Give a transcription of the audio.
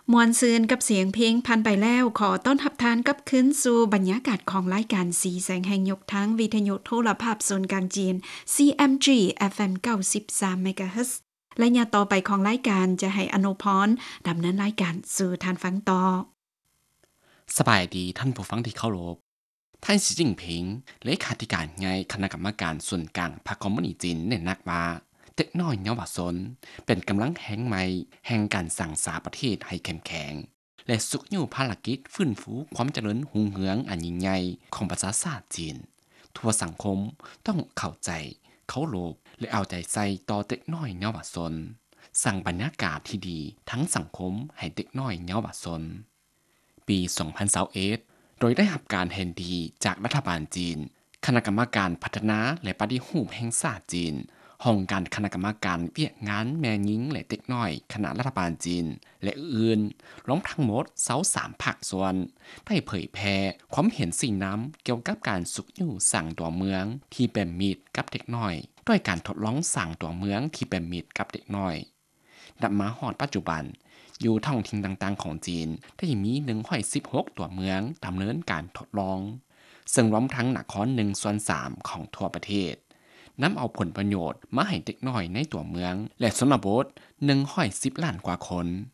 มวนซืนกับเสียงเพลงพันไปแล้วขอต้อนรับทานกับคืนสู่บรรยากาศของรายการสีแสงแห่งยกทั้งวิทยุโทรภาพศูนย์กลางจีน CMG FM 93 MHz และยาต่อไปของรายการจะให้อนุพรดำเนินรายการสู่ทานฟังต่อสบายดีท่านผู้ฟังที่เคารพท่านสีจิ้งผิงเลขาธิการใหญ่คณะกรรมการส่วนกลางพรรคคอมมิวนิสต์จีนเน้นหนักว่าเด็กน้อยเยาวชนเป็นกำลังแห่งใหม่แห่งการสั่งสาประเทศให้เข้มแข็งและสุขอยู่ภารกิจฟื้นฟูความเจริญหุ่งเหืองอันยิ่งใหญ่ของประชาชาติจีนทั่วสังคมต้องเข้าใจเคารพและเอาใจใส่ต่อเด็กน้อยเยาวชนสร้างบรรยากาศที่ดีทั้งสังคมให้เด็กน้อยเยาวชน ปี 2021 โดยได้รับการเห็นดีจากรัฐบาลจีน คณะกรรมการพัฒนาและปฏิรูปแห่งชาติจีน ห้องการคณะกรรมการเวียกงานแม่หญิงและเด็กน้อยคณะรัฐบาลจีน และอื่นรวมทั้งหมด23ภาคส่วน ได้เผยแพร่ความเห็นสิ่งน้ำเกี่ยวกับการสุขอยู่สั่งตัวเมืองที่เป็นมิตรกับเด็กน้อยด้วยการทดลองสั่งตัวเมืองที่เป็นมิตรกับเด็กน้อยดับมาฮอดปัจจุบัน อยู่ท้องถิ่นต่างๆของจีนได้มี116ตัวเมืองดำเนินการทดลองซึ่งรวมทั้งนคร1/3ของทั่วประเทศนำเอาผลประโยชน์มาให้เด็กน้อยในตัวเมืองและชนบท110ล้านกว่าคน